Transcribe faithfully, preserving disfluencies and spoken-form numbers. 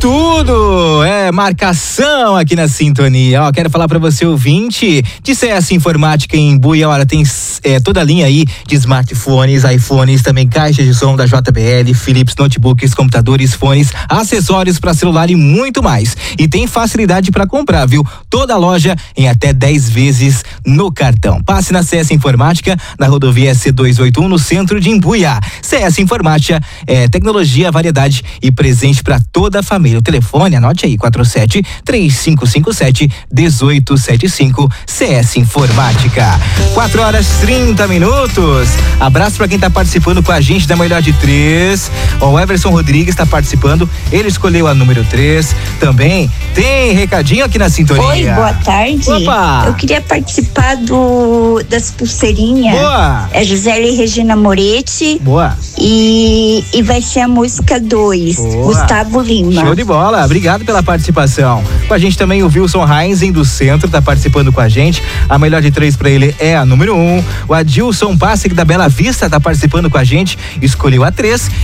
tudo, é marcação aqui na sintonia. Ó, quero falar para você, ouvinte, de C S Informática em Imbuia. Olha, tem é, toda a linha aí de smartphones, iPhones, também caixas de som da J B L, Philips, notebooks, computadores, fones, acessórios para celular e muito mais. E tem facilidade para comprar, viu? Toda a loja em até dez vezes no cartão. Passe na C S Informática, na rodovia C duzentos e oitenta e um, no centro de Imbuia. C S Informática é tecnologia, variedade e presente para toda a família. O telefone, anote aí, quatro sete três cinco cinco sete um oito sete cinco. C S Informática. quatro horas e trinta minutos. Abraço para quem tá participando com a gente da melhor de três. O Everson Rodrigues tá participando. Ele escolheu a número três. Também tem recadinho aqui na sintonia. Oi, boa tarde. Opa! Eu queria participar do das pulseirinhas. Boa! É Gisele e Regina Moretti. Boa! E, e vai ser a música dois, Gustavo Lima. Show de bola, obrigado pela participação. Com a gente também o Wilson Heinzen do Centro tá participando com a gente. A melhor de três pra ele é a número um. O Adilson Passic da Bela Vista tá participando com a gente, escolheu a três.